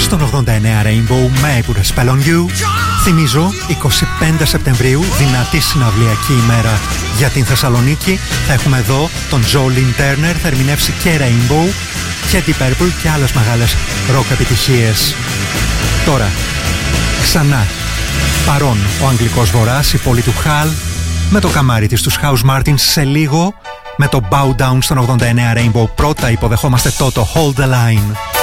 στον 89 Rainbow με Put a Spell on You. Θυμίζω, 25 Σεπτεμβρίου, δυνατή συναυλιακή ημέρα για την Θεσσαλονίκη. Θα έχουμε εδώ τον Jolene Turner, θα ερμηνεύσει και Rainbow και Deep Purple και άλλες μεγάλες rock επιτυχίες. Τώρα, ξανά παρόν ο Αγγλικός Βορράς, η πόλη του Χαλ, με το καμάρι της τους House Martins σε λίγο, με το Bow Down στον 89 Rainbow. Πρώτα υποδεχόμαστε το Hold the Line.